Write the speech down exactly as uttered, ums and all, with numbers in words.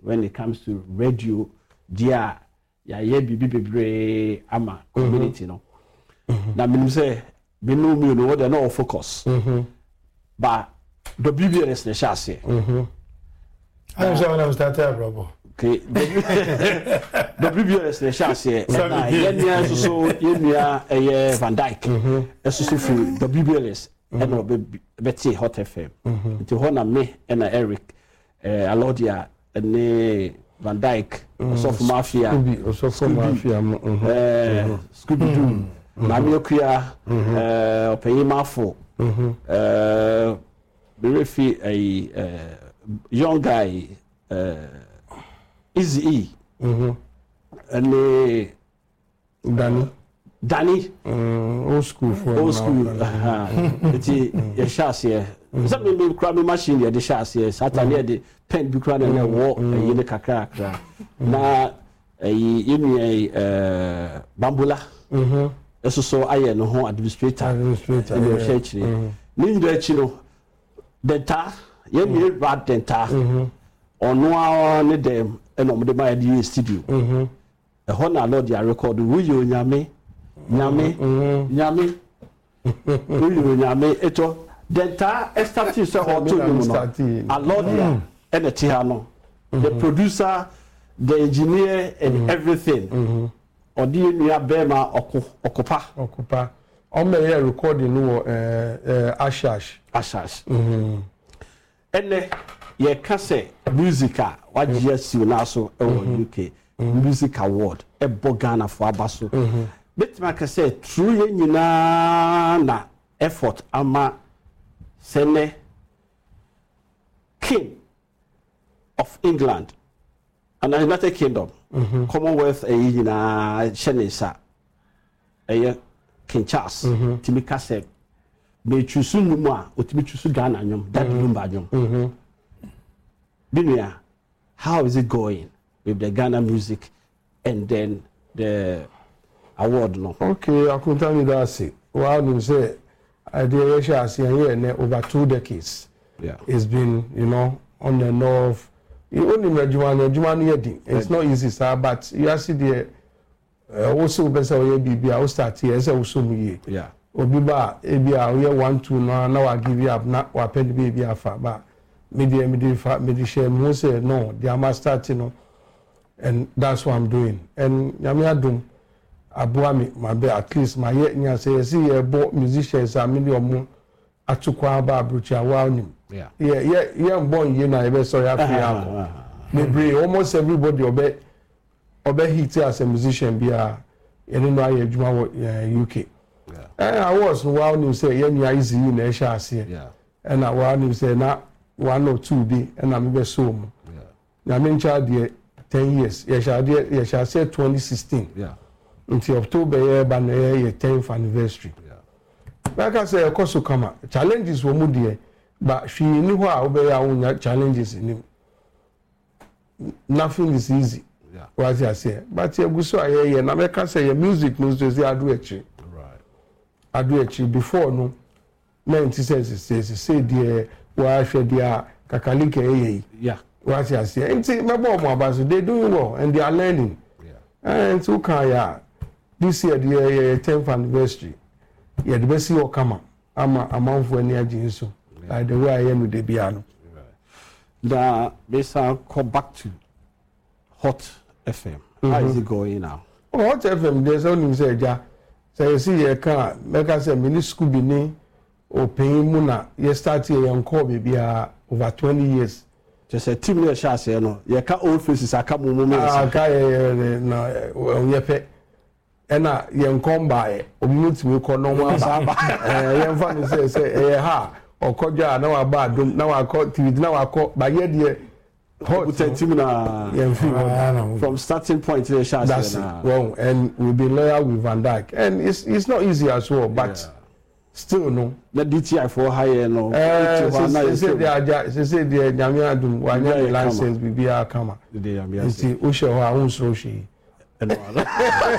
when it comes to radio, dia ya ye bibi bebre ama community no. Na me say me know me no what they no focus. But the B B L S ne shase. Mhm. I'm sure when I started bro. Okay. The B B L S ne shase. Na yenya so yenya eh Van Dyke. Mhm. Eso so fi the B B L S e no be beti Hot F M. Mhm. Nti ho na me e na Eric eh Alodia ne Van Dyke of Mafia. Scooby Mafia. Mhm. Eh Scooby Doo. Mami okuya eh opeyimafo. Mhm. Eh very fi a young guy uh Easy E. Mhm. And uh, Danny Danny mm, old school for old school uh it's a chassis here. Some me cry me machine here the chassis here Saturday the pen bi cry na wo e ne kakra kakra na eh yemi eh Bambula mhm eso so aye no ho administrator administrator in the church ni ndo echi no denta yemi bad denta mhm ono a ne dem eno mo de ma di studio mhm e ho na Lord ya record wo yo nyame nyame nyame wo yo nyame eto denta estati so ho to mu no a Lord ya ene ti ha no the producer the engineer and everything mhm odi nua bema okopa okopa o me here recording no eh eh ashash ashash mhm ene ye ka say musica wagia si na so e wo U K music award e bogana for abaso betima ka say true ye nyina na effort ama sene king of England and the United Kingdom mm-hmm. Commonwealth e nyina chenisa e King Charles mm-hmm. timika say me chusu numu a otimi chusu Ghana nyom that lumba nyom mhm Binia, how is it going with the Ghana music and then the award no? Okay, I can tell you that say. Well, you say I did here over two decades. Yeah. It's been, you know, on the north. You only made Juman Juman It's not easy, sir, but you see the also better way be I will start here as also me. Yeah. Obiba ebia we one two now now I give you up now wa pen baby afa ba media media media share mo say no they are start you know and that's what I'm doing and nyame adom aboa me my be at least my nya say see e bo musicians are million mo atukwa ba abrocha wa nim yeah yeah yeah yeah born ye na e be sorry afia me bring almost everybody obe obe hit as a musician bia you know I adwuma U K. Yeah. And I was wow you say yeah you easy na e sha ase. Yeah. And I wow you say na one or two be and I'm be so. Yeah. Na me ncha de ten years. Yeah sha de yeah sha say twenty sixteen. Yeah. Until October year ba na year tenth anniversary. Yeah. Like I say of course come challenges wo mu de but she ni ho a obe ya wonya challenges ni. Nothing is easy. Yeah. What I say. But you go so aye na me can say your music no so say adu echi. Adu echi before no ninety says says say there wa hwe dia kakalika eye yeah what you say and say my boy abaso they doing well and they are learning yeah and so kaya this year the tenth anniversary yeah the best you come ama amanfo ani agin so like the way I am with the piano da besa come back to Hot F M. Mm-hmm. How is it going now? Oh, Hot F M there's only say ja say see you can make us say mini school bi ni open mu na ye start here yan call baby over twenty years just a team year chance no ye ka old faces aka mu mu ah ka ye na ye pe ena ye come by obi we call no one eh ye fa ni say say eh ha okoja na wa ba adom na wa call T V na wa call ba ye de hot team na from starting point to chance that's it. Well, and we've been loyal with Van Dyke and it's it's not easy as well but yeah. Still no the D T I for higher no eh they say they are they say they nyame adum wa nya license bibia kama they are see o she ho a unso she